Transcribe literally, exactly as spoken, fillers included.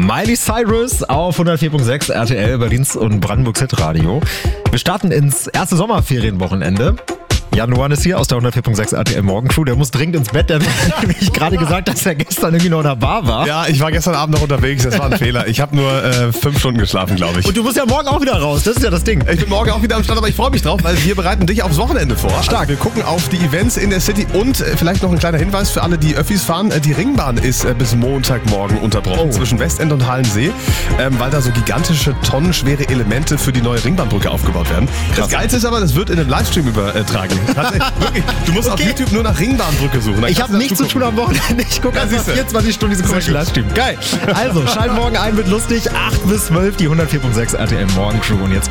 Miley Cyrus auf hundertvier Komma sechs R T L, Berlins und Brandenburgs Hitradio. Wir starten ins erste Sommerferienwochenende. Jan Luan ist hier aus der hundertvier Komma sechs R T L Morgencrew. Der muss dringend ins Bett. Der hat nämlich gerade gesagt, dass er gestern irgendwie noch in der Bar war. Ja, ich war gestern Abend noch unterwegs. Das war ein Fehler. Ich habe nur äh, fünf Stunden geschlafen, glaube ich. Und du musst ja morgen auch wieder raus. Das ist ja das Ding. Ich bin morgen auch wieder am Start, aber ich freue mich drauf, weil wir bereiten dich aufs Wochenende vor. Stark. Also wir gucken auf die Events in der City und äh, vielleicht noch ein kleiner Hinweis für alle, die Öffis fahren. Äh, die Ringbahn ist äh, bis Montagmorgen unterbrochen Oh. zwischen Westend und Halensee, ähm, weil da so gigantische, tonnenschwere Elemente für die neue Ringbahnbrücke aufgebaut werden. Das Geilste ist aber, das wird in einem Livestream übertragen. Tatsächlich, wirklich. Du musst Okay. auf YouTube nur nach Ringbahnbrücke suchen. Dann Ich kannst habe du das nichts zu tun zugucken. am Wochenende. Ich gucke Ja, einfach siehste. vierundzwanzig Stunden diesen komischen Sehr gut. Livestream. Geil. Also, schalt morgen ein, wird lustig. acht bis zwölf, die hundertvier Komma sechs R T L Morgencrew. Und jetzt